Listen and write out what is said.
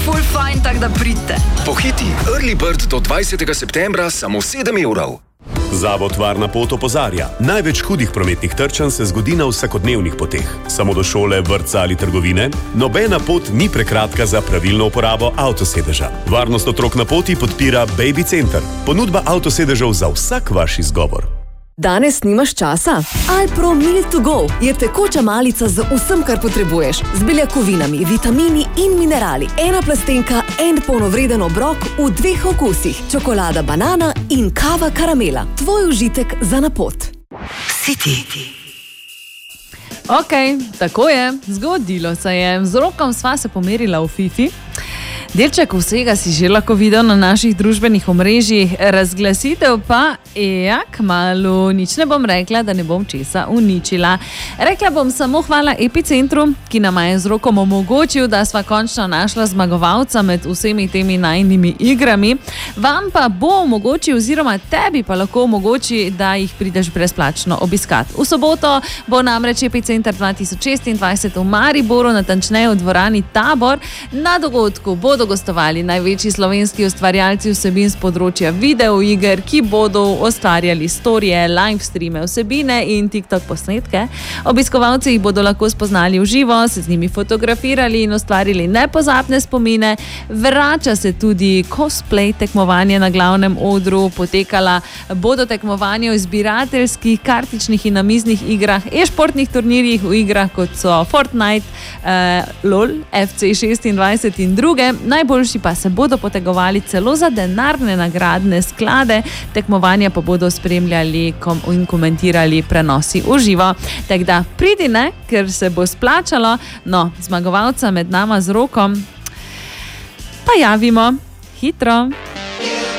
Ful fajn, tak da pridite. Pohiti Early Bird do 20. septembra samo 7 evrov. Zavod Varna pot opozarja. Največ hudih prometnih trčanj se zgodi na vsakodnevnih poteh. Samo do šole, vrtca ali trgovine. Nobena pot ni prekratka za pravilno uporabo avtosedeža. Varnost otrok na poti podpira Baby Center. Ponudba avtosedežev za vsak vaš izgovor. Danes nimaš časa? Alpro Meal to Go je tekoča malica z vsem, kar potrebuješ. Z beljakovinami, vitamini in minerali. Ena plastenka, en polnovreden obrok v 2 okusih. Čokolada banana in kava karamela. Tvoj užitek za na pot. City. Ok, tako je. Zgodilo se je. Z Rokom sva se pomerila v Fifi. Delček vsega si že lahko videl na naših družbenih omrežjih, razglasitev pa, kmalu, nič ne bom rekla, da ne bom česa uničila. Rekla bom samo hvala Epicentru, ki nama je z Rokom omogočil, da sva končno našla zmagovalca med vsemi temi najnimi igrami. Vam pa bo omogočil, oziroma tebi pa lahko omogoči, da jih prideš brezplačno obiskat. V soboto bo namreč Epicenter 2026 v Mariboru, natančneje v dvorani Tabor. Na dogodku bodo gostovali največji slovenski ustvarjalci vsebin z področja videoiger, ki bodo ustvarjali storije, live streame, vsebine in TikTok posnetke. Obiskovalci jih bodo lahko spoznali v živo, se z njimi fotografirali in ustvarili nepozabne spomine. Vrača se tudi cosplay tekmovanje na glavnem odru, potekala bodo tekmovanja v zbirateljskih, kartičnih in namiznih igrah, e-športnih turnirjih, v igrah kot so Fortnite, LOL, FC26 in druge. Najboljši pa se bodo potegovali celo za denarne nagradne sklade, tekmovanja pa bodo spremljali in komentirali prenosi v živo. Tako da pridi, ne, ker se bo splačalo. No, zmagovalca med nama z Rokom pa javimo hitro.